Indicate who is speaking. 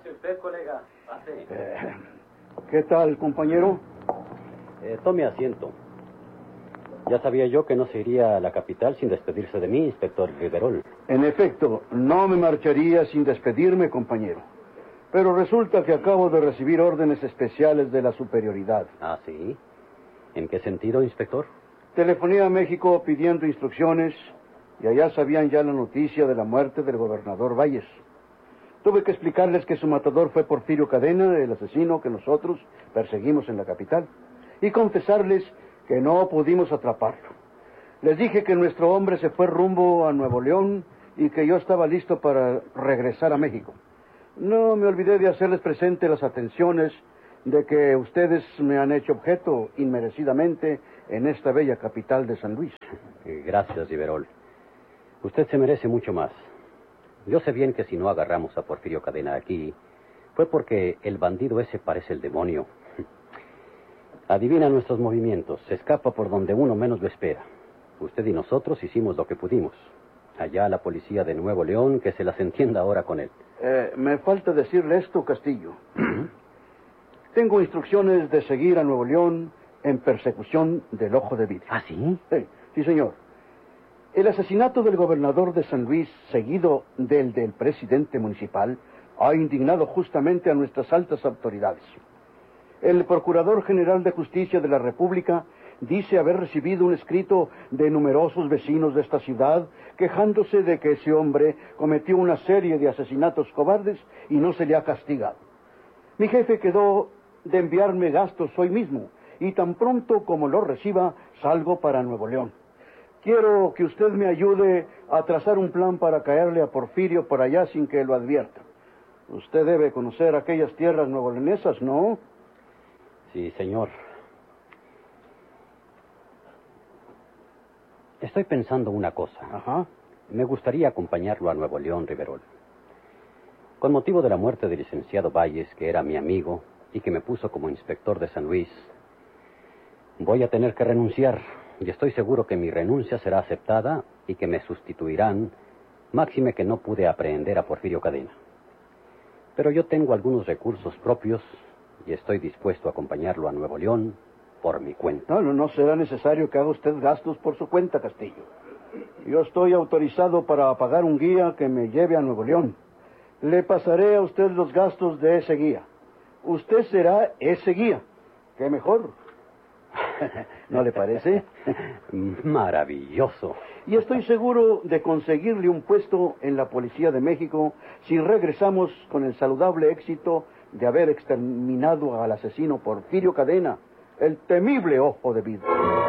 Speaker 1: Pase usted, colega. Pase.
Speaker 2: ¿Qué tal, compañero?
Speaker 1: Tome asiento. Ya sabía yo que no se iría a la capital sin despedirse de mí, inspector Riverol.
Speaker 2: En efecto, no me marcharía sin despedirme, compañero. Pero resulta que acabo de recibir órdenes especiales de la superioridad.
Speaker 1: ¿Ah, sí? ¿En qué sentido, inspector?
Speaker 2: Telefoné a México pidiendo instrucciones y allá sabían ya la noticia de la muerte del gobernador Valles. Tuve que explicarles que su matador fue Porfirio Cadena, el asesino que nosotros perseguimos en la capital, y confesarles que no pudimos atraparlo. Les dije que nuestro hombre se fue rumbo a Nuevo León y que yo estaba listo para regresar a México. No me olvidé de hacerles presente las atenciones de que ustedes me han hecho objeto inmerecidamente en esta bella capital de San Luis.
Speaker 1: Gracias, Riverol. Usted se merece mucho más. Yo sé bien que si no agarramos a Porfirio Cadena aquí, fue porque el bandido ese parece el demonio. Adivina nuestros movimientos, se escapa por donde uno menos lo espera. Usted y nosotros hicimos lo que pudimos. Allá la policía de Nuevo León, que se las entienda ahora con él.
Speaker 2: Me falta decirle esto, Castillo. Tengo instrucciones de seguir a Nuevo León en persecución del Ojo de Vidrio.
Speaker 1: ¿Ah, sí?
Speaker 2: Sí, señor. El asesinato del gobernador de San Luis, seguido del presidente municipal, ha indignado justamente a nuestras altas autoridades. El Procurador General de Justicia de la República dice haber recibido un escrito de numerosos vecinos de esta ciudad quejándose de que ese hombre cometió una serie de asesinatos cobardes y no se le ha castigado. Mi jefe quedó de enviarme gastos hoy mismo y tan pronto como lo reciba salgo para Nuevo León. Quiero que usted me ayude a trazar un plan para caerle a Porfirio por allá sin que lo advierta. Usted debe conocer aquellas tierras nuevoleonesas, ¿no?
Speaker 1: Sí, señor. Estoy pensando una cosa.
Speaker 2: Ajá.
Speaker 1: Me gustaría acompañarlo a Nuevo León, Riverol. Con motivo de la muerte del licenciado Valles, que era mi amigo y que me puso como inspector de San Luis, voy a tener que renunciar. Y estoy seguro que mi renuncia será aceptada y que me sustituirán, máxime que no pude aprehender a Porfirio Cadena. Pero yo tengo algunos recursos propios y estoy dispuesto a acompañarlo a Nuevo León por mi cuenta.
Speaker 2: No será necesario que haga usted gastos por su cuenta, Castillo. Yo estoy autorizado para pagar un guía que me lleve a Nuevo León. Le pasaré a usted los gastos de ese guía. Usted será ese guía. ¿Qué mejor? ¿No le parece?
Speaker 1: Maravilloso.
Speaker 2: Y estoy seguro de conseguirle un puesto en la Policía de México si regresamos con el saludable éxito de haber exterminado al asesino Porfirio Cadena, el temible Ojo de Vidrio.